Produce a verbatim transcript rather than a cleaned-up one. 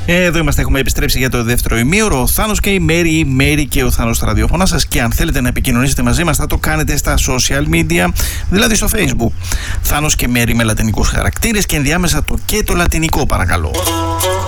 Εδώ είμαστε, έχουμε επιστρέψει για το δεύτερο ημίωρο. Ο Θάνος και η Μέρη, η Μέρη και ο Θάνος στα ραδιοφώνα σας. Και αν θέλετε να επικοινωνήσετε μαζί μας, θα το κάνετε στα social media, δηλαδή στο Facebook. Θάνος και Μέρη με λατινικούς χαρακτήρες και ενδιάμεσα το και το λατινικό, παρακαλώ.